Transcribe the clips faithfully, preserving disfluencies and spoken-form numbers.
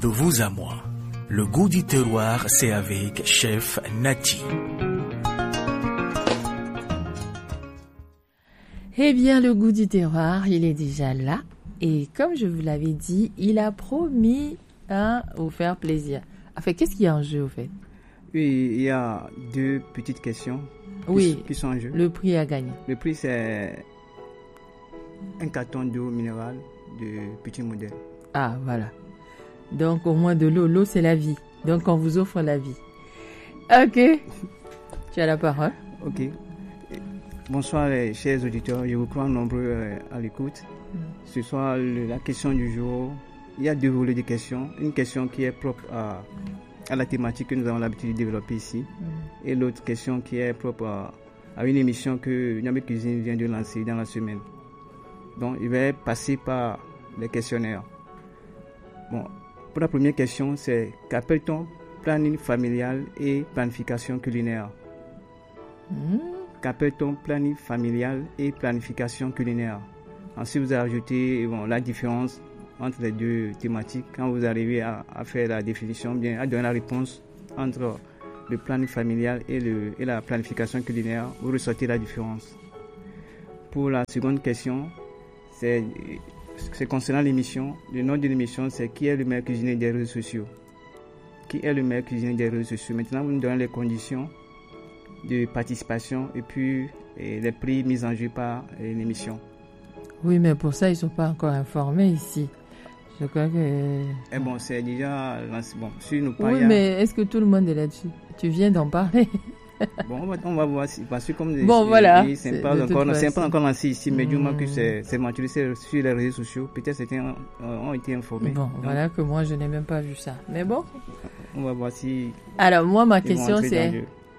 De vous à moi, le goût du terroir, c'est avec Chef Nati. Eh bien, le goût du terroir, il est déjà là. Et comme je vous l'avais dit, il a promis à vous faire plaisir. Enfin, qu'est-ce qu'il y a en jeu, au fait? Oui, il y a deux petites questions qui, oui, qui sont en jeu. Le prix à gagner. Le prix, c'est un carton d'eau minérale de petit modèle. Ah, voilà. Donc, au moins de l'eau. L'eau, c'est la vie. Donc, on vous offre la vie. Ok. Tu as la parole. Ok. Bonsoir, les chers auditeurs. Je vous crois nombreux à l'écoute. Mm. Ce soir, le, la question du jour, il y a deux volets de questions. Une question qui est propre à, à la thématique que nous avons l'habitude de développer ici. Mm. Et l'autre question qui est propre à, à une émission que Niamey Cuisine vient de lancer dans la semaine. Donc, il va passer par les questionnaires. Bon, pour la première question, c'est qu'appelle-t-on planning familial et planification culinaire? Mm. Qu'appelle-t-on planning familial et planification culinaire? Ensuite, vous ajoutez bon, la différence entre les deux thématiques. Quand vous arrivez à, à faire la définition, bien à donner la réponse entre le planning familial et, le, et la planification culinaire, vous ressortez la différence. Pour la seconde question, c'est, c'est concernant l'émission. Le nom de l'émission, c'est qui est le meilleur cuisinier des réseaux sociaux? Qui est le meilleur cuisinier des réseaux sociaux? Maintenant, vous nous donnez les conditions de participation et puis et les prix mis en jeu par l'émission. Oui, mais pour ça, ils ne sont pas encore informés ici. Je crois que... Eh bon, c'est déjà lancé. Bon, si nous oui, a... mais est-ce que tout le monde est là-dessus? Tu viens d'en parler. Bon, on va, on va voir si, parce que comme bon, c'est, voilà. c'est, c'est, pas encore, c'est pas encore lancé ici, mais mmh. du moment que c'est, c'est mentionné sur les réseaux sociaux, peut-être certains ont, ont été informés. Bon, donc, voilà que moi, je n'ai même pas vu ça. Mais bon. On va voir si... Alors, moi, ma question, c'est...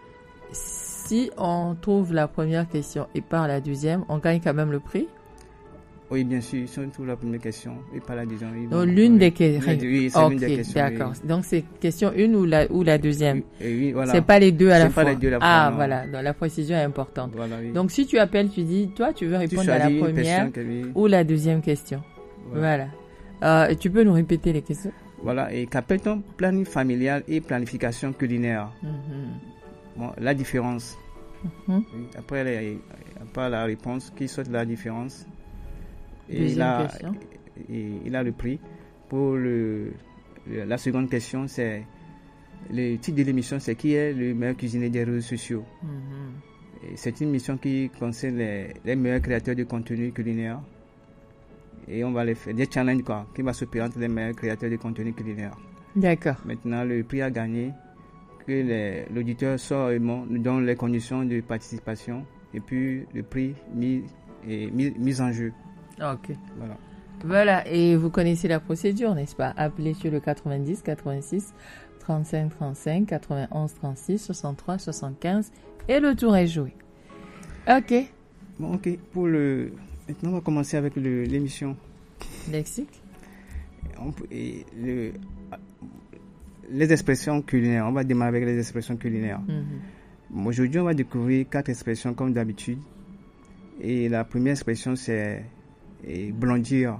Si on trouve la première question et par la deuxième, on gagne quand même le prix? Oui, bien sûr. Si on trouve la première question et par la deuxième... Donc, l'une des questions. Oui, c'est okay, l'une des questions. D'accord. Oui. Donc, c'est question une ou la, ou la deuxième? Oui, oui, voilà. C'est pas les deux à la c'est fois? Pas les deux à la fois. Ah, non. Voilà. Donc, la précision est importante. Voilà, oui. Donc, si tu appelles, tu dis, toi, tu veux répondre tu à la première que, oui. ou la deuxième question. Voilà. voilà. Euh, tu peux nous répéter les questions? Voilà. Et qu'appelle-t-on planning familial et planification culinaire? Mm-hmm. Bon, la différence. Mm-hmm. Après, les, après la réponse, qui saute la différence? Et il a, et il a le prix. Pour le, le, la seconde question, c'est le titre de l'émission, c'est qui est le meilleur cuisinier des réseaux sociaux. Mm-hmm. Et c'est une émission qui concerne les, les meilleurs créateurs de contenu culinaire. Et on va les faire des challenges quoi, qui va s'opérer entre les meilleurs créateurs de contenu culinaire. D'accord. Maintenant, le prix à gagner, que les, l'auditeur sort et nous donne les conditions de participation et puis le prix mis, et mis, mis en jeu. Ok. Voilà. Voilà, et vous connaissez la procédure, n'est-ce pas? Appelez sur le quatre-vingt-dix, quatre-vingt-six, trente-cinq, trente-cinq, quatre-vingt-onze, trente-six, soixante-trois, soixante-quinze et le tour est joué. Ok. Bon, ok. Pour le... Maintenant, on va commencer avec le, l'émission. Lexique. On peut, et le, les expressions culinaires. On va démarrer avec les expressions culinaires. Mm-hmm. Aujourd'hui, on va découvrir quatre expressions comme d'habitude. Et la première expression, c'est et blondir.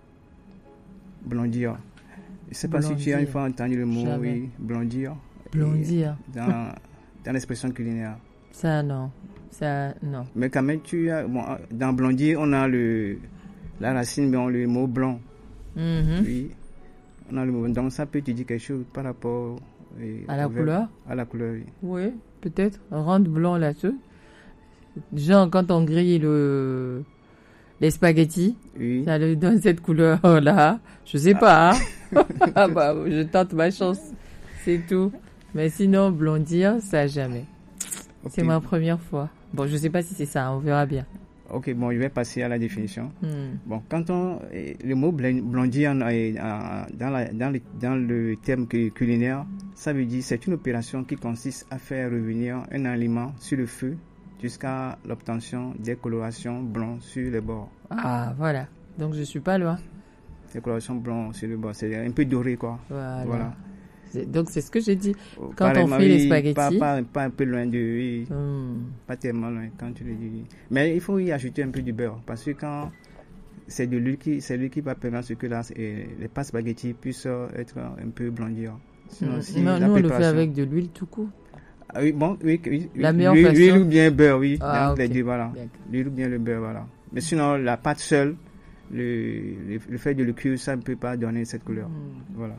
Blondir. Je ne sais pas blondir. Si tu as une fois entendu le mot oui, blondir. Blondir. Dans, dans l'expression culinaire. Ça, non. Ça, non. Mais quand même, tu as, bon, dans blondir, on a le, la racine, mais on a le mot blanc. Mm-hmm. Oui. On a le mot, donc ça peut te dire quelque chose par rapport et, à la couleur. À la couleur, oui. Oui, peut-être. Rendre blanc là-dessus. Genre, quand on grille le. Les spaghettis, oui. Ça lui donne cette couleur-là. Je sais pas, hein. Ah bah, je tente ma chance. C'est tout. Mais sinon, blondir, ça jamais. Okay. C'est ma première fois. Bon, je sais pas si c'est ça, on verra bien. Ok, bon, je vais passer à la définition. Hmm. Bon, quand on, le mot blondir dans, la, dans, le, dans le terme culinaire, ça veut dire c'est une opération qui consiste à faire revenir un aliment sur le feu jusqu'à l'obtention des colorations blanches sur les bords. Ah, voilà. Donc, je suis pas loin. Les colorations blanches sur les bords, c'est un peu doré, quoi. Voilà. voilà. C'est, donc, c'est ce que j'ai dit. Quand Pareillement, on fait oui, les spaghettis... Pas, pas, pas un peu loin de... Oui, hmm. Pas tellement loin, quand tu le dis. Mais il faut y ajouter un peu du beurre, parce que quand c'est de l'huile qui, c'est l'huile qui va permettre ce que la, et les pâtes spaghetti puissent être un peu blondir. Sinon, si non, la nous, on le fait préparation- avec de l'huile tout court. Ah oui, bon, oui, oui, oui. La meilleure l'huile, façon- l'huile ou bien beurre, oui. Ah, Donc, les ok. deux, voilà. D'accord. L'huile ou bien le beurre, voilà. Mais sinon, la pâte seule, le, le, le fait de le cuire, ça ne peut pas donner cette couleur. Hmm. Voilà.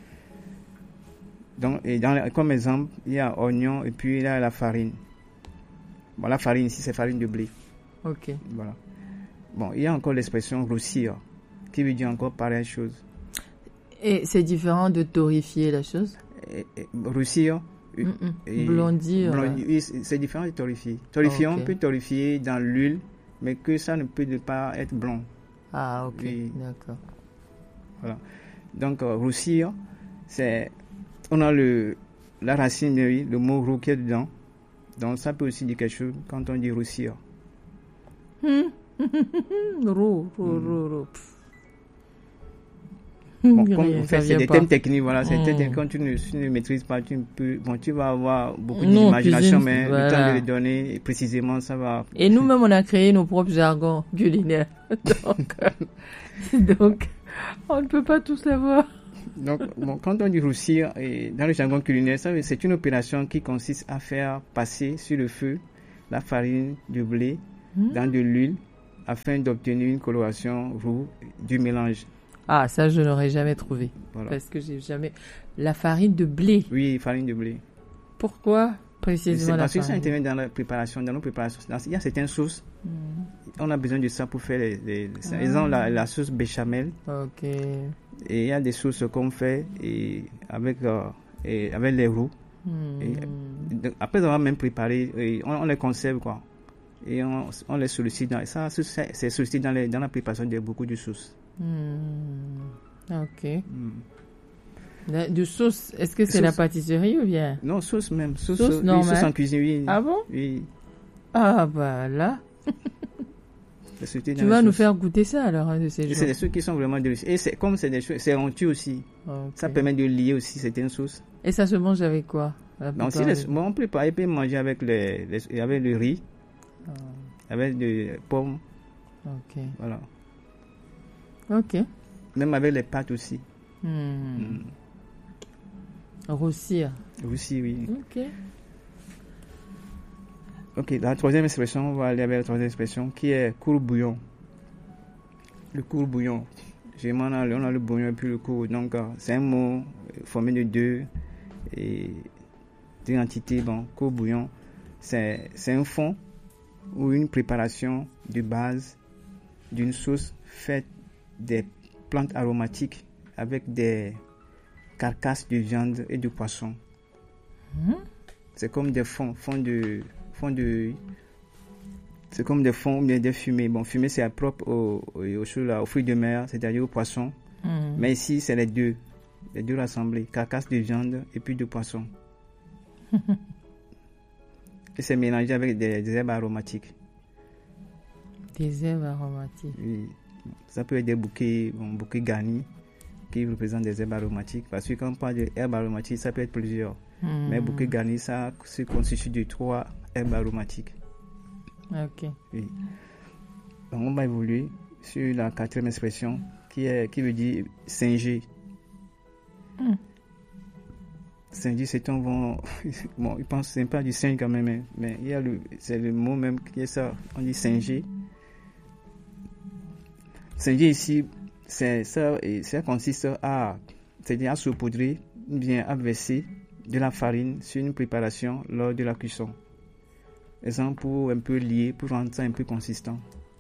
Donc, et dans, le- comme exemple, il y a oignon et puis il y a la farine. Bon, la farine ici, c'est farine de blé. Ok. Voilà. Bon, il y a encore l'expression roussir, qui veut dire encore pareille chose. Et c'est différent de torréfier la chose. Et- et- roussir, Mm, mm. et- Blondir. blondir, oui, c'est c'est différent de torréfier. Torréfier, Ok. on peut torréfier dans l'huile, mais que ça ne peut ne pas être blond. Ah, ok. Oui. D'accord. Voilà. Donc, euh, roussir, c'est. On a le, la racine, oui, le mot roux qui est dedans. Donc, ça peut aussi dire quelque chose quand on dit roussir. Roux, roux, roux, roux. Bon, Rien, comme ça vous faites, c'est vient des pas. thèmes techniques, voilà. C'est des Hmm. thèmes techniques. Quand tu ne, tu ne maîtrises pas, tu, ne peux, bon, tu vas avoir beaucoup Non, d'imagination, cuisine, mais le voilà. temps de les donner, et précisément, ça va. Et nous-mêmes, on a créé nos propres jargons culinaires. Donc, euh, donc, on ne peut pas tout savoir. Donc, bon, quand on dit roussir, et dans le jargon culinaire, ça, c'est une opération qui consiste à faire passer sur le feu la farine de blé Hmm. dans de l'huile afin d'obtenir une coloration roux du mélange. Ah, ça, je n'aurais jamais trouvé. Voilà. Parce que j'ai jamais. La farine de blé. Oui, farine de blé. Pourquoi C'est précisément la parce que ça farine? intervient dans la préparation, dans nos préparations. Dans- il y a certaines sauces, Hmm. on a besoin de ça pour faire les, les, les- Ah. par exemple, la, la sauce béchamel. Ok. Et il y a des sauces qu'on fait et avec, euh, et avec les roux. Hmm. Et, de- après avoir même préparé, et on, on les conserve quoi. Et on, on les sollicite dans, ça, c'est c'est sollicité dans, les, dans la préparation de beaucoup de sauces. Hmm. Ok. Mm. La- De sauce, est-ce que c'est Sauce. la pâtisserie ou bien? Non, sauce même. Sauce, Sauce oui, normale. sauce en cuisine, oui. Ah bon? Oui. Ah bah là, C'est sollicité tu dans vas les nous sauces. faire goûter ça alors un de ces Et jours. c'est des sauces qui sont vraiment délicieuses. Et c'est, comme c'est des choses, c'est onctueux aussi. Ok. Ça permet de lier aussi certaines sauces. Et ça se mange avec quoi? La Donc, si plupart les, des- bon, on peut pas, on peut manger avec, les, les- avec le riz, Ah, avec des pommes, ok. voilà. Ok. Même avec les pâtes aussi. Hmm. Mm. Roussir. Aussi, oui. Ok. Ok, la troisième expression, on va aller avec la troisième expression qui est court-bouillon. Le court-bouillon. Généralement, on a, le- on a le bouillon et puis le court. Donc, euh, c'est un mot euh, formé de deux et deux entités. Bon, court-bouillon, c'est, c'est un fond ou une préparation de base d'une sauce faite des plantes aromatiques avec des carcasses de viande et de poisson. Hmm. C'est comme des fonds, fonds de, fonds de, c'est comme des fonds ou bien des fumées. Bon, fumée c'est propre aux, aux, aux choses là, aux fruits de mer, c'est-à-dire aux poissons. Hmm. Mais ici c'est les deux, les deux rassemblés, carcasse de viande et puis de poisson. Et c'est mélangé avec des, des herbes aromatiques. Des herbes aromatiques. Oui. Ça peut être des bouquets, bon, bouquets garnis qui représentent des herbes aromatiques. Parce que quand on parle d'herbes aromatiques, ça peut être plusieurs. Hmm. Mais bouquet garni, ça se constitue de trois herbes aromatiques. Ok. Oui. Donc, on va évoluer sur la quatrième expression qui, est, qui veut dire singer. Mm. Singer, c'est un bon. Bon, il pense c'est pas du singe quand même, hein, mais il y a le, c'est le mot même qui est ça. On dit singer. Singer ici, c'est ça, et ça consiste à, c'est-à-dire à saupoudrer, ou bien à verser de la farine sur une préparation lors de la cuisson. Exemple pour un peu lier, pour rendre ça un peu consistant.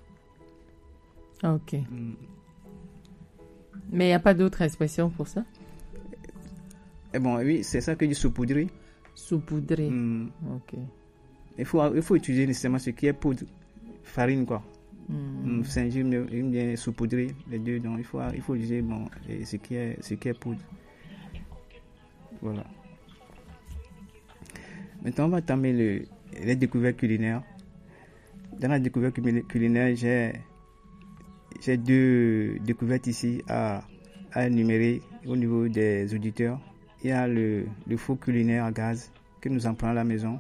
Ok. Mm. Mais il n'y a pas d'autre expression pour ça? Et bon, oui, c'est ça que dit saupoudrer. Saupoudrer. Mm. Ok. Il faut, il faut utiliser nécessairement ce qui est poudre, farine quoi. Hmm. Mm. Singer, bien, bien saupoudrer les deux, donc il faut, il faut utiliser bon, et ce qui est, ce qui est poudre. Voilà. Maintenant, on va entamer le, les découvertes culinaires. Dans la découverte culinaire, j'ai, j'ai deux découvertes ici à, à énumérer au niveau des auditeurs. Il y a le, le four culinaire à gaz que nous employons à la maison.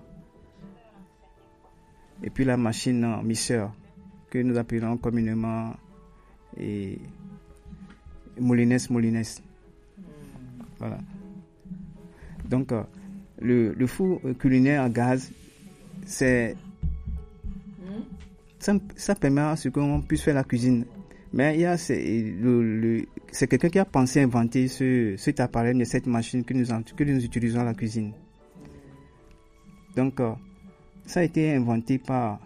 Et puis la machine mixeur que nous appelons communément et Molines Molines. Voilà. Donc, euh, le, le four culinaire à gaz, c'est, ça, ça permet à ce qu'on puisse faire la cuisine. Mais il y a, c'est, le, le, c'est quelqu'un qui a pensé inventer ce, cet appareil, de cette machine que nous, que nous utilisons à la cuisine. Donc, euh, ça a été inventé par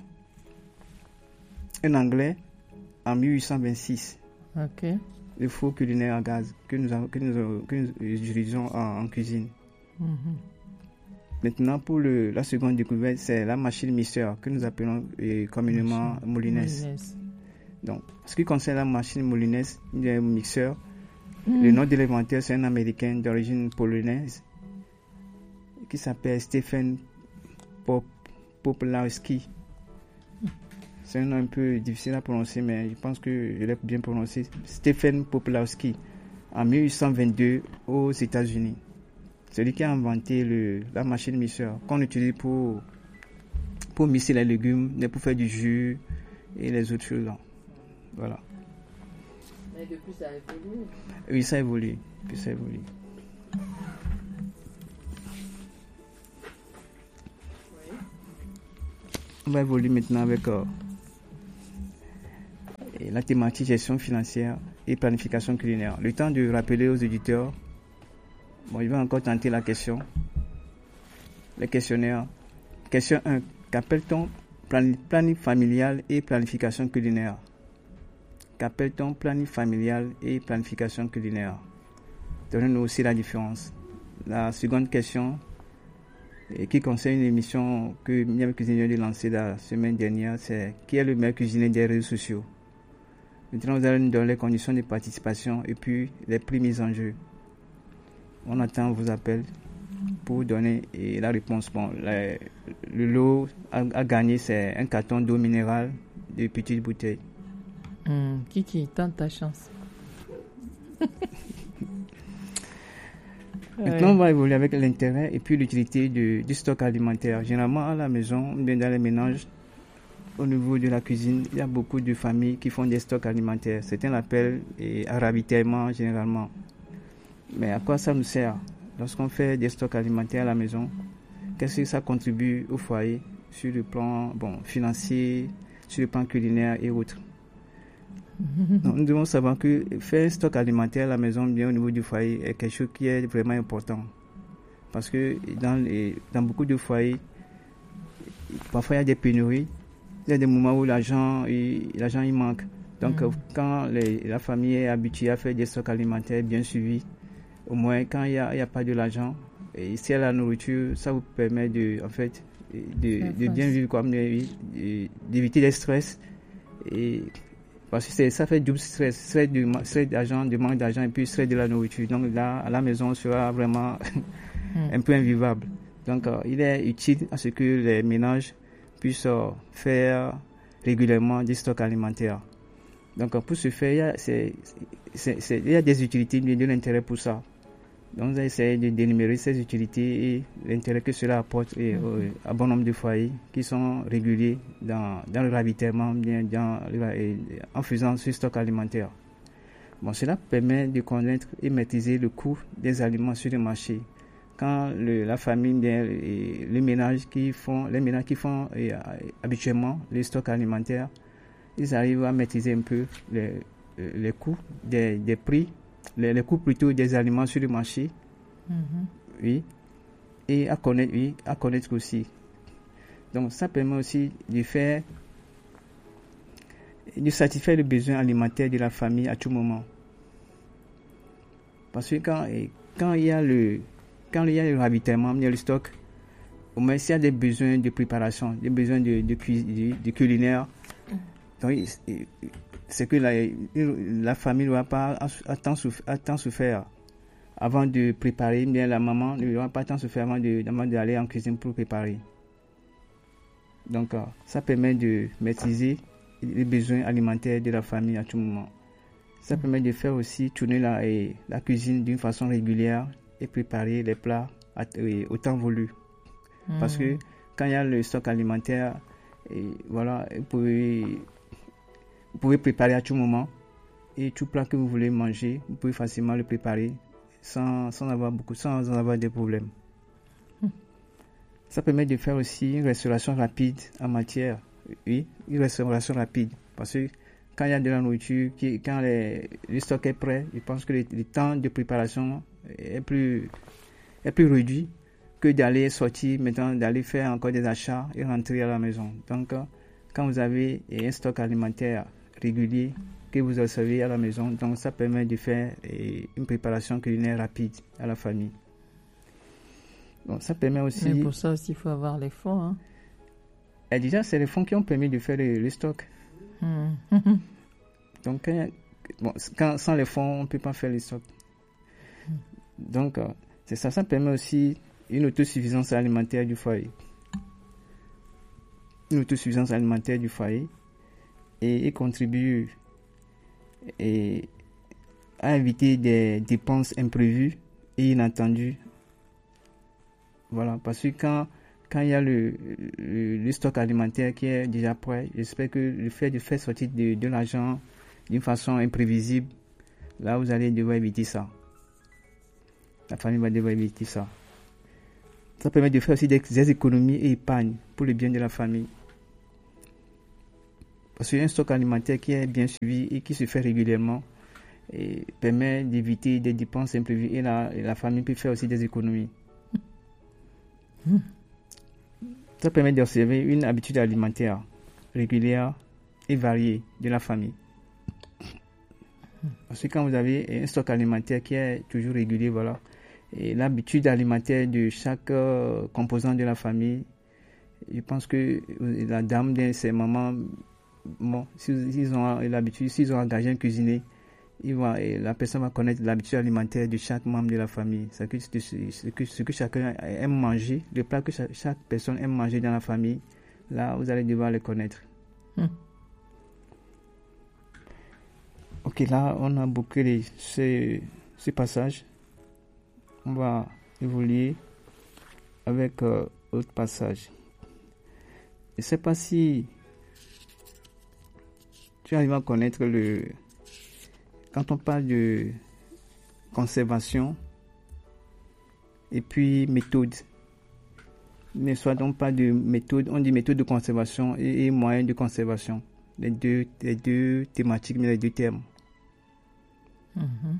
un Anglais en mille huit cent vingt-six. Ok. Le four culinaire à gaz que nous, avons, que nous, que nous utilisons en, en cuisine. Mm-hmm. Maintenant, pour le, la seconde découverte, c'est la machine mixeur que nous appelons euh, communément Molines. Donc, ce qui concerne la machine Molines, le mixeur, mm. le nom de l'inventeur, c'est un Américain d'origine polonaise qui s'appelle Stephen Pop, Poplarski. C'est un nom un peu difficile à prononcer, mais je pense que je l'ai bien prononcé. Stephen Poplarski, en mille huit cent vingt-deux aux États-Unis. Celui qui a inventé le, la machine mixeur qu'on utilise pour, pour mixer les légumes, pour faire du jus et les autres choses. Voilà. Mais depuis, ça a évolué. Oui, ça a évolué. Puis ça a évolué. Oui. On va évoluer maintenant avec euh, la thématique gestion financière et planification culinaire. Le temps de rappeler aux éditeurs, bon, je vais encore tenter la question. Le questionnaire. Question un. Qu'appelle-t-on planning familial et planification culinaire? Qu'appelle-t-on planning familial et planification culinaire? Donnez-nous aussi la différence. La seconde question, et qui concerne une émission que Miam Cuisinier a lancée la semaine dernière, c'est qui est le meilleur cuisinier des réseaux sociaux? Maintenant, vous allez nous donner les conditions de participation et puis les prix mis en jeu. On attend vos appels pour donner et la réponse. Bon, la, le lot à, à gagner, c'est un carton d'eau minérale de petites bouteilles. Mmh, Kiki, tente ta chance. Maintenant, ouais. On va évoluer avec l'intérêt et puis l'utilité de, du stock alimentaire. Généralement, à la maison, bien dans les ménages, au niveau de la cuisine, il y a beaucoup de familles qui font des stocks alimentaires. Certains l'appellent à ravitaillement généralement. Mais à quoi ça nous sert? Lorsqu'on fait des stocks alimentaires à la maison, qu'est-ce que ça contribue au foyer sur le plan bon, financier, sur le plan culinaire et autres? Donc, nous devons savoir que faire un stock alimentaire à la maison, bien au niveau du foyer, est quelque chose qui est vraiment important. Parce que dans, les, dans beaucoup de foyers, parfois il y a des pénuries, il y a des moments où l'argent, il, l'argent il manque. Donc, mmh. quand les, la famille est habituée à faire des stocks alimentaires bien suivis, au moins quand il n'y a, a pas de l'argent, et s'il y a la nourriture, ça vous permet de, en fait, de, de bien vivre, comme de, d'éviter les stress. Et, parce que c'est, ça fait double stress, stress, de, stress d'argent, de manque d'argent et puis stress de la nourriture. Donc là, à la maison, on sera vraiment mmh. un peu invivable. Donc euh, il est utile à ce que les ménages puissent euh, faire régulièrement des stocks alimentaires. Donc euh, pour ce faire, il y a, c'est, c'est, c'est, il y a des utilités, de l'intérêt pour ça. Donc on va essayer de d'énumérer ces utilités et l'intérêt que cela apporte et, mmh. euh, à bon nombre de foyers qui sont réguliers dans, dans le ravitaillement, bien dans, et, en faisant ce stock alimentaire. Bon, cela permet de connaître et maîtriser le coût des aliments sur le marché. Quand le, la famille, et les ménages qui font, les ménages qui font et, habituellement les stocks alimentaires, ils arrivent à maîtriser un peu les, les coûts des, des prix. Les, les coûts plutôt des aliments sur le marché, mm-hmm. oui, et à connaître, oui, à connaître aussi. Donc ça permet aussi de faire, de satisfaire les besoins alimentaires de la famille à tout moment. Parce que quand, quand il y a le, quand il y a le ravitaillement, il y a le stock, au moins s'il y a des besoins de préparation, des besoins de, de, de, de culinaire, donc c'est que la, la famille ne va pas tant souffrir, souffrir avant de préparer, bien la maman ne va pas tant souffrir avant, de, avant d'aller en cuisine pour préparer. Donc ça permet de maîtriser les besoins alimentaires de la famille à tout moment. Ça mmh. permet de faire aussi tourner la, et, la cuisine d'une façon régulière et préparer les plats à, et, au temps voulu. Mmh. Parce que quand il y a le stock alimentaire, et voilà, vous pouvez, vous pouvez préparer à tout moment et tout plat que vous voulez manger, vous pouvez facilement le préparer sans, sans avoir beaucoup, sans avoir des problèmes. Hum. Ça permet de faire aussi une restauration rapide en matière. Oui, une restauration rapide. Parce que quand il y a de la nourriture, qui, quand les, le stock est prêt, je pense que le, le temps de préparation est plus, est plus réduit que d'aller sortir, maintenant d'aller faire encore des achats et rentrer à la maison. Donc, quand vous avez un stock alimentaire régulier que vous recevez à la maison, donc ça permet de faire une préparation culinaire rapide à la famille. Donc, ça permet aussi... Mais pour ça aussi, il faut avoir les fonds. Hein. Et déjà, c'est les fonds qui ont permis de faire le, le stock. Mmh. Donc, bon, quand, sans les fonds, on ne peut pas faire le stock. Mmh. Donc, c'est ça, ça permet aussi une autosuffisance alimentaire du foyer. Une autosuffisance alimentaire du foyer et, et contribue et, à éviter des dépenses imprévues et inattendues. Voilà, parce que quand, quand il y a le, le, le stock alimentaire qui est déjà prêt, j'espère que le fait de faire sortir de, de l'argent d'une façon imprévisible, là vous allez devoir éviter ça. La famille va devoir éviter ça. Ça permet de faire aussi des, des économies et épargne pour le bien de la famille. Parce qu'un stock alimentaire qui est bien suivi et qui se fait régulièrement et permet d'éviter des dépenses imprévues et la, et la famille peut faire aussi des économies. Mmh. Ça permet d'observer une habitude alimentaire régulière et variée de la famille. Parce que quand vous avez un stock alimentaire qui est toujours régulier, voilà, et l'habitude alimentaire de chaque euh, composant de la famille, je pense que la dame de ses mamans, bon, s'ils ont l'habitude, s'ils ont engagé un cuisinier, il va, et la personne va connaître l'habitude alimentaire de chaque membre de la famille. C'est que, ce, que, ce que chacun aime manger, le plat que chaque, chaque personne aime manger dans la famille, là, vous allez devoir le connaître. Hmm. Ok, là, on a bouclé ce, ce passage. On va évoluer avec euh, autre passage. Je ne sais pas si tu arrives à connaître le... Quand on parle de conservation et puis méthode, ne soit donc pas de méthode, on dit méthode de conservation et, et moyen de conservation. Les deux, les deux thématiques, mais les deux termes. Mm-hmm.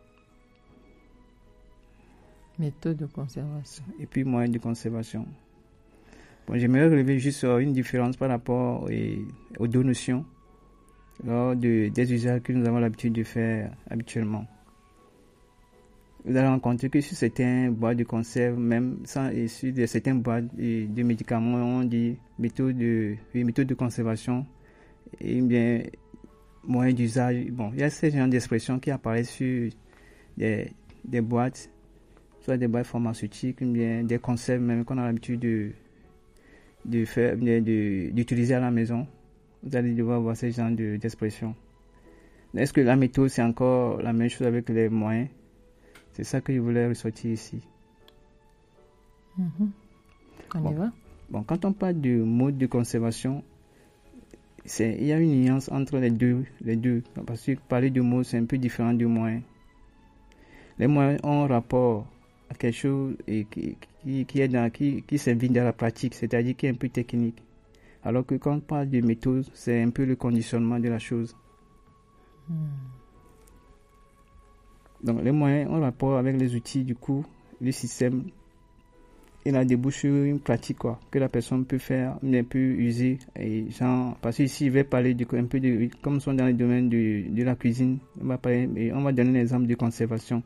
Méthode de conservation. Et puis moyen de conservation. Bon, j'aimerais relever juste une différence par rapport et, aux deux notions lors de, des usages que nous avons l'habitude de faire habituellement. Vous allez rencontrer que sur certains boîtes de conserve, même sans, et sur de, certains boîtes de, de médicaments, on dit méthode de, oui, méthode de conservation et bien moyen d'usage. Bon, il y a ces genres d'expressions qui apparaissent sur des, des boîtes, soit des boîtes pharmaceutiques, ou bien des conserves même qu'on a l'habitude de, de faire, de, de, d'utiliser à la maison. Vous allez devoir voir ces genres de, d'expressions. Est-ce que la méthode, c'est encore la même chose avec les moyens? C'est ça que je voulais ressortir ici. Mm-hmm. On bon. y va? Bon, quand on parle de mode de conservation, c'est, il y a une nuance entre les deux, les deux. Parce que parler de mode, c'est un peu différent du moyen. Les moyens ont un rapport à quelque chose et qui, qui, qui, est dans, qui, qui s'invite dans la pratique, c'est-à-dire qui est un peu technique. Alors que quand on parle de méthode, c'est un peu le conditionnement de la chose. Hmm. Donc les moyens ont rapport avec les outils, du coup, le système et la débouche sur une pratique quoi, que la personne peut faire, mais peut user. Et genre, parce que ici, je vais parler de, un peu de, comme nous sommes dans le domaine de, de la cuisine, on va, parler, on va donner un exemple de conservation.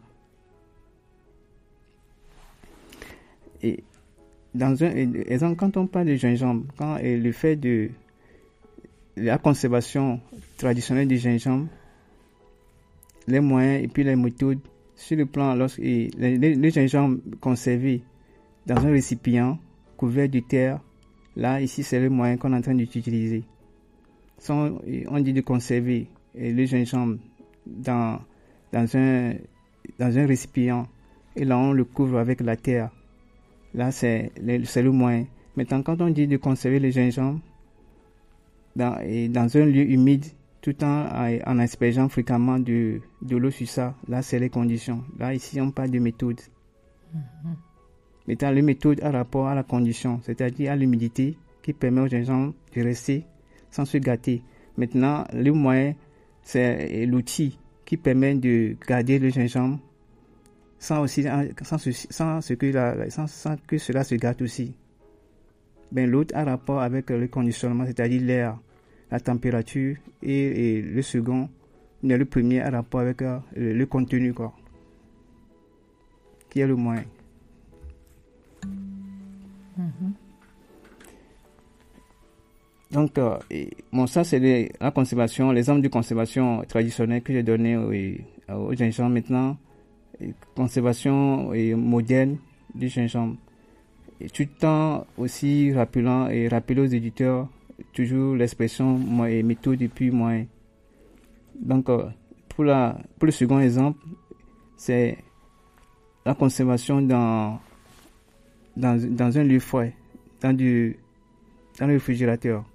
Et dans un exemple, quand on parle de gingembre, quand et le fait de la conservation traditionnelle du gingembre, les moyens et puis les méthodes sur le plan lorsque le, le, le gingembre conservé dans un récipient couvert de terre, là ici c'est le moyen qu'on est en train d'utiliser. On, on dit de conserver le gingembre dans dans un dans un récipient et là on le couvre avec la terre. Là, c'est le, c'est le moyen. Maintenant, quand on dit de conserver le gingembre dans, et dans un lieu humide, tout en, en aspergeant fréquemment de, de l'eau sur ça. Là, c'est les conditions. Là, ici, on parle de méthode. Mm-hmm. Maintenant, les méthodes à rapport à la condition, c'est-à-dire à l'humidité qui permet au gingembre de rester sans se gâter. Maintenant, le moyen, c'est l'outil qui permet de garder le gingembre sans, aussi, sans, sans, ce que la, sans, sans que cela se gâte aussi. Ben, l'autre a rapport avec le conditionnement, c'est-à-dire l'air, la température, et, et le second, mais le premier a rapport avec euh, le, le contenu, quoi, qui est le moyen. Mm-hmm. Donc, euh, et, bon, ça c'est les, la conservation, l'exemple de conservation traditionnelle que j'ai donné au, au gingembre. Maintenant, et conservation et moderne du gingembre. Et tout le temps aussi rappelant et rappeler aux éditeurs toujours l'expression moi, méthode et puis moyen. Donc, euh, pour, la, pour le second exemple, c'est la conservation dans, dans, dans un lieu froid, dans, du, dans le réfrigérateur.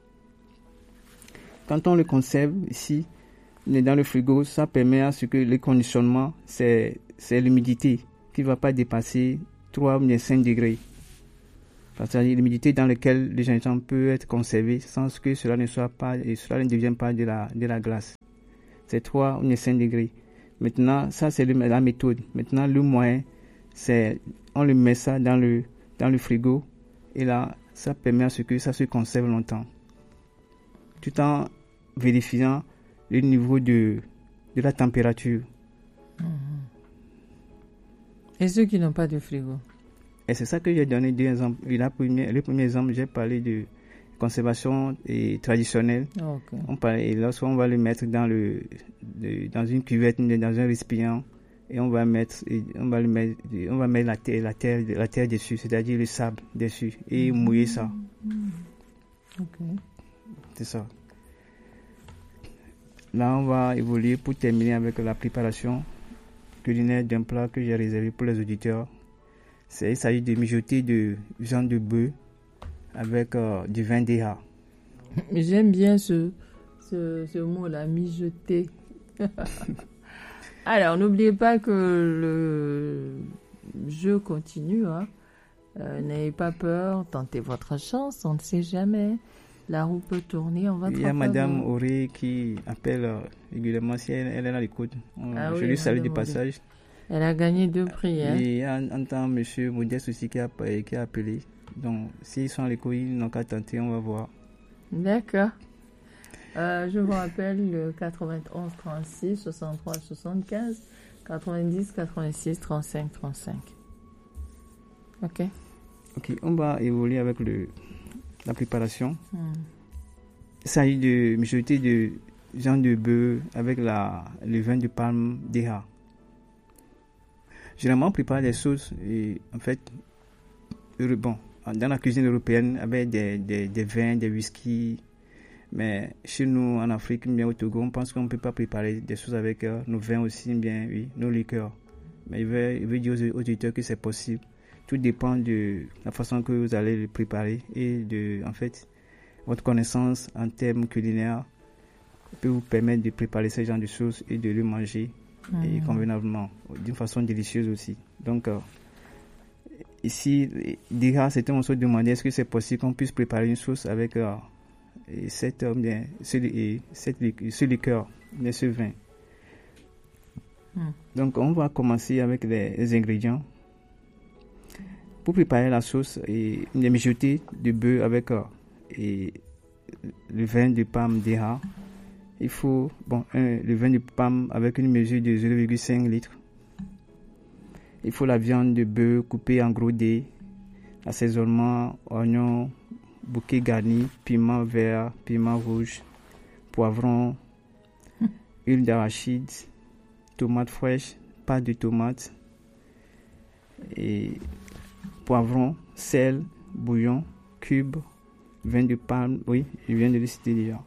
Quand on le conserve ici, dans le frigo, ça permet à ce que le conditionnement, c'est, c'est l'humidité qui ne va pas dépasser trois ou cinq degrés. C'est-à-dire l'humidité dans laquelle le gingembre peut être conservé sans que cela ne soit pas, et cela ne devienne pas de la, de la glace. C'est trois ou cinq degrés. Maintenant, ça c'est le, la méthode. Maintenant, le moyen, c'est, on le met ça dans le, dans le frigo et là, ça permet à ce que ça se conserve longtemps. Tout en vérifiant le niveau de, de la température. Mmh. Et ceux qui n'ont pas de frigo? Et c'est ça que j'ai donné deux exemples. La première, le premier exemple, j'ai parlé de conservation et traditionnelle. Okay. On parlait, et lorsqu'on va le mettre dans, le, de, dans une cuvette, dans un récipient, et on va mettre, on va le mettre, on va mettre la terre, la terre, la terre dessus, c'est-à-dire le sable dessus, et mmh. mouiller ça. Mmh. Okay. C'est ça. Là, on va évoluer pour terminer avec la préparation culinaire d'un plat que j'ai réservé pour les auditeurs. C'est, il s'agit de mijoter de viande de bœuf avec euh, du vin D H. J'aime bien ce, ce, ce mot-là, mijoter. Alors, n'oubliez pas que le jeu continue. Hein. Euh, n'ayez pas peur, tentez votre chance, on ne sait jamais. La roue peut tourner en votre faveur. Il y a Madame Auré qui appelle euh, régulièrement si elle, elle est à l'écoute. Ah je oui, lui salue du passage. Elle a gagné deux prix. Hein. Et en, en temps, M. Modeste aussi qui a, qui a appelé. Donc, s'ils sont à l'écoute, ils n'ont qu'à tenter, on va voir. D'accord. Euh, je vous rappelle le quatre-vingt-onze trente-six soixante-trois soixante-quinze quatre-vingt-dix quatre-vingt-six trente-cinq trente-cinq. Ok. Ok, on va évoluer avec le, la préparation. Hmm. Il s'agit de mijoter de viande de bœuf avec la, le vin de palme D H. Généralement, on prépare des sauces et en fait, bon, dans la cuisine européenne, avec des, des, des vins, des whisky. Mais chez nous, en Afrique, bien au Togo, on pense qu'on ne peut pas préparer des choses avec euh, nos vins aussi, bien, oui, nos liqueurs. Mais il veut, il veut dire aux auditeurs que c'est possible. Tout dépend de la façon que vous allez le préparer et de, en fait, votre connaissance en termes culinaires peut vous permettre de préparer ce genre de choses et de le manger mmh. et convenablement, d'une façon délicieuse aussi. Donc, euh, ici, déjà, c'était on se demandait est-ce que c'est possible qu'on puisse préparer une sauce avec euh, et cette, euh, bien, ce, et cette, ce liqueur, bien, ce vin. Mmh. Donc, on va commencer avec les, les ingrédients. Pour préparer la sauce, et une mijotée de bœuf avec euh, et le vin de palme D H, il faut bon, un, le vin de palme avec une mesure de zéro virgule cinq litres. Il faut la viande de bœuf coupée en gros dés, assaisonnement, oignons, bouquet garni, piment vert, piment rouge, poivron, hum. huile d'arachide, tomates fraîches, pâte de tomate, et poivron, sel, bouillon, cube, vin de palme, oui, je viens de le citer déjà.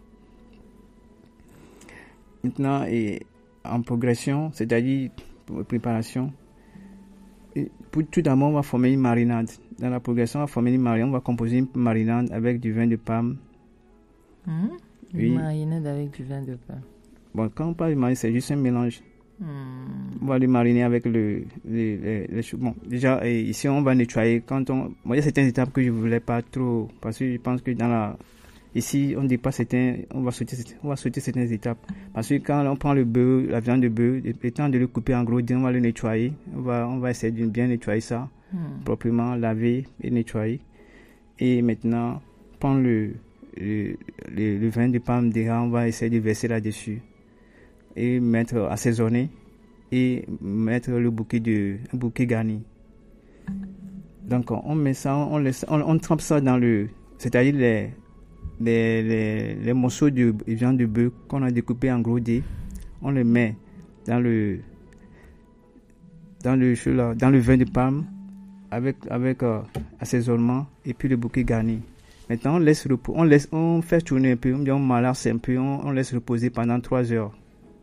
Maintenant, et en progression, c'est-à-dire pour préparation, et pour, tout d'abord, on va former une marinade. Dans la progression, on va former une marinade, on va composer une marinade avec du vin de palme. Mmh. Une oui. marinade avec du vin de palme. Bon, quand on parle de marinade, c'est juste un mélange. Hmm. On va le mariner avec le, les, les, les choses. Bon, déjà, et ici, on va nettoyer. Quand on, bon, il y a certaines étapes que je ne voulais pas trop, parce que je pense que dans la, ici, on dépasse certains, on va sauter, on va sauter certaines étapes. Parce que quand on prend le bœuf, la viande de bœuf, le temps de le couper en gros dés, on va le nettoyer. On va, on va essayer de bien nettoyer ça, hmm. proprement, laver et nettoyer. Et maintenant, prendre le, le, le, le vin de palme déjà, on va essayer de verser là-dessus. Et mettre assaisonner et mettre le bouquet de un bouquet garni. Donc on met ça, on laisse, on, on trempe ça dans le, c'est-à-dire les les, les les morceaux de viande de bœuf qu'on a découpé en gros dés, on les met dans le dans le là, dans le vin de palme avec avec euh, assaisonnement et puis le bouquet garni. Maintenant on laisse repos, on laisse on fait tourner un peu, on malasse un peu, on, on laisse reposer pendant trois heures.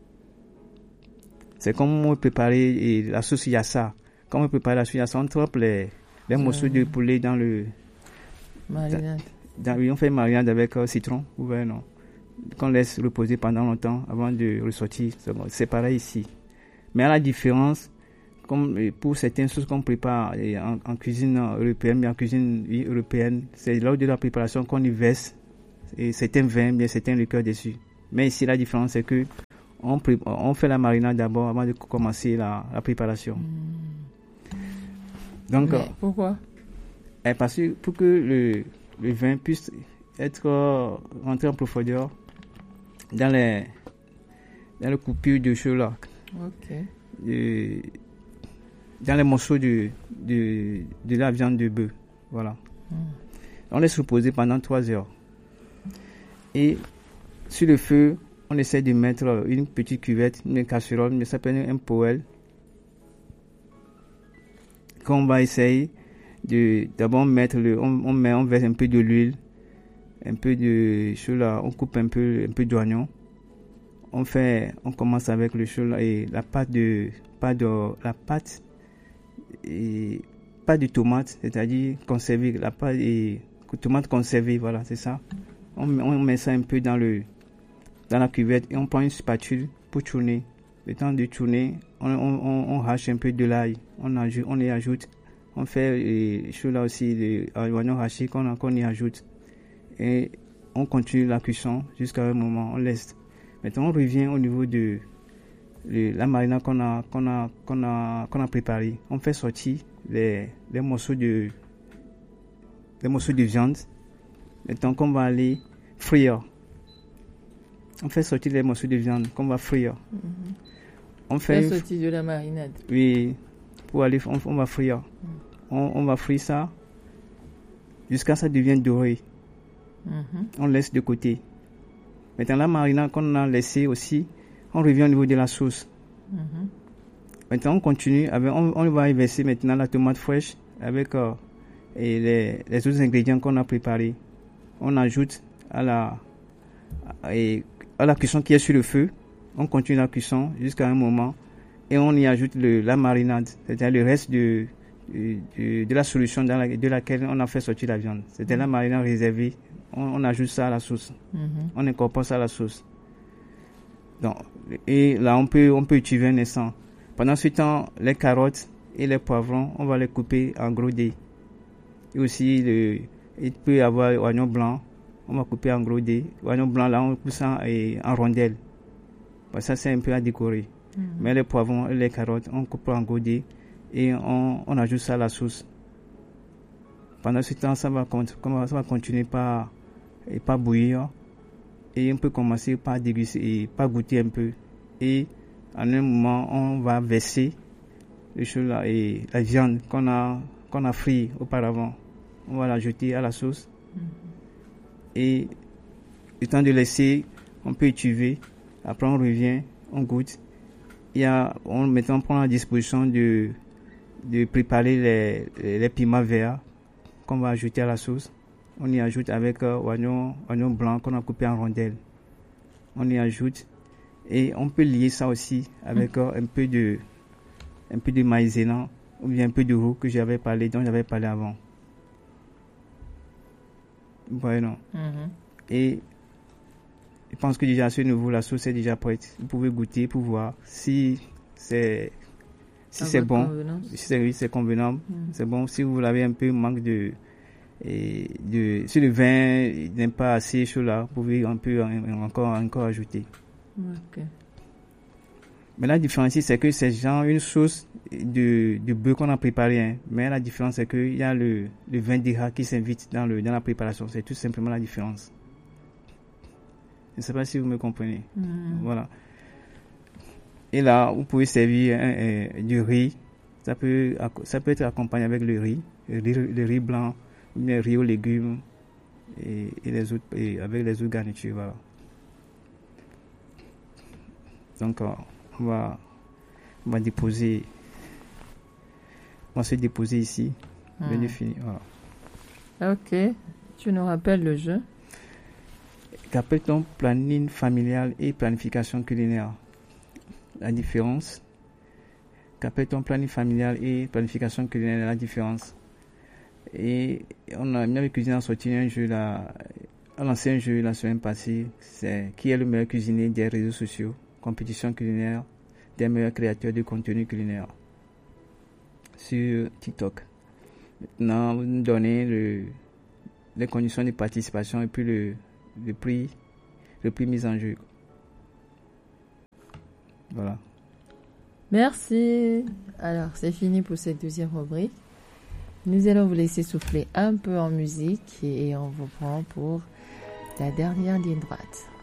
C'est comme on préparer et la sauce yassa. Quand on prépare la sauce yassa, on trempe les, les mmh. morceaux de poulet dans le... Marinade. Dans, oui, on fait marinade avec euh, citron. Ouais, non. Qu'on laisse reposer pendant longtemps avant de ressortir. C'est, bon, c'est pareil ici. Mais à la différence, comme pour certaines sauces qu'on prépare en, en cuisine européenne, mais en cuisine oui, européenne, c'est lors de la préparation qu'on y verse et certains vins, bien certains liqueurs dessus. Mais ici, la différence, c'est que On, pré- on fait la marinade d'abord avant de commencer la, la préparation. Mmh. Donc, mais pourquoi? euh, parce que pour que le, le vin puisse être euh, rentré en profondeur dans les dans le coupure de chocolat, okay. de, dans les morceaux de, de, de la viande de bœuf. Voilà. Mmh. On laisse reposer pendant trois heures. Et sur le feu, on essaie de mettre une petite cuvette, une casserole, mais ça s'appelle un poêle. Qu'on va essayer de d'abord mettre le, on, on met, on verse un peu de l'huile, un peu de chocolat, on coupe un peu, un peu d'oignon. On fait, on commence avec le chocolat et la pâte de, pas de, la pâte et pas de tomate, c'est-à-dire conservée, la pâte et tomate conservée, voilà, c'est ça. On, on met ça un peu dans le dans la cuvette et on prend une spatule pour tourner. Le temps de tourner, on, on, on hache un peu de l'ail, on, ajoute, on y ajoute, on fait les choses là aussi, les oignons hachés qu'on, qu'on y ajoute. Et on continue la cuisson jusqu'à un moment, on laisse. Maintenant on revient au niveau de, de la marinade qu'on a, qu'on a, qu'on a, qu'on a préparée. On fait sortir les, les morceaux de les morceaux de viande. Maintenant qu'on va aller frire. On fait sortir les morceaux de viande qu'on va frire. Mm-hmm. On fait, fait sortir de la marinade. Oui, pour aller, on, on va frire. Mm. On, on va frire ça jusqu'à ce que ça devienne doré. Mm-hmm. On laisse de côté. Maintenant, la marinade qu'on a laissée aussi, on revient au niveau de la sauce. Mm-hmm. Maintenant, on continue. Avec, on, on va y verser maintenant la tomate fraîche avec euh, et les, les autres ingrédients qu'on a préparés. On ajoute à la... À, et, à la cuisson qui est sur le feu, on continue la cuisson jusqu'à un moment et on y ajoute le, la marinade, c'est-à-dire le reste de, de, de, de la solution dans la, de laquelle on a fait sortir la viande. C'était mmh. la marinade réservée, on, on ajoute ça à la sauce, mmh. on incorpore ça à la sauce. Donc, et là, on peut, on peut utiliser un instant. Pendant ce temps, les carottes et les poivrons, on va les couper en gros dés. Et aussi, le, il peut y avoir l'oignon blanc. On va couper en gros dés. L'oignon blanc, là, on coupe ça en rondelles. Bon, ça, c'est un peu à décorer. Mm-hmm. Mais les poivrons et les carottes, on coupe en gros dés et on, on ajoute ça à la sauce. Pendant ce temps, ça va, ça va continuer par, par bouillir. Et on peut commencer par déguster et par goûter un peu. Et en un moment, on va verser les choses là, et la viande qu'on a, qu'on a frit auparavant. On va l'ajouter à la sauce. Mm-hmm. Et le temps de laisser, on peut étuver. Après, on revient, on goûte. Il y a, on, maintenant, on prend la disposition de, de préparer les, les, les piments verts qu'on va ajouter à la sauce. On y ajoute avec euh, oignon, oignon blanc qu'on a coupé en rondelles. On y ajoute. Et on peut lier ça aussi avec euh, un peu de, un peu de maïzena ou bien un peu de roux que j'avais parlé, dont j'avais parlé avant. Bueno. Mm-hmm. Et je pense que déjà à ce niveau, la sauce est déjà prête. Vous pouvez goûter pour voir si c'est si c'est bon, si c'est oui, c'est convenable, mm. c'est bon. Si vous l'avez un peu manque de et de si le vin n'est pas assez chaud là, vous pouvez un peu encore encore ajouter. Okay. Mais la différence ici, c'est que c'est genre une sauce de de bœuf qu'on a préparé, hein. Mais la différence c'est que il y a le le vin d'Irak qui s'invite dans le dans la préparation. C'est tout simplement la différence. Je ne sais pas si vous me comprenez. Mm. Voilà. Et là, vous pouvez servir hein, euh, du riz. Ça peut, ça peut être accompagné avec le riz, le riz, le riz blanc, ou le riz aux légumes et, et les autres, et avec les autres garnitures. Voilà. Donc, on va, on va déposer, on va se déposer ici. Mm. Bien défini. Voilà. Ok. Tu nous rappelles le jeu? Qu'appelle-t-on planning familial et planification culinaire? La différence. Qu'appelle-t-on planning familial et planification culinaire? La différence. Et on a mis avec cuisine en sorti un jeu là, on a lancé un jeu la semaine passée. C'est qui est le meilleur cuisinier des réseaux sociaux, compétition culinaire des meilleurs créateurs de contenu culinaire sur TikTok. Maintenant, vous nous donnez le, les conditions de participation et puis le le prix, le prix mis en jeu. Voilà. Merci. Alors, c'est fini pour cette deuxième rubrique. Nous allons vous laisser souffler un peu en musique et on vous prend pour la dernière ligne droite.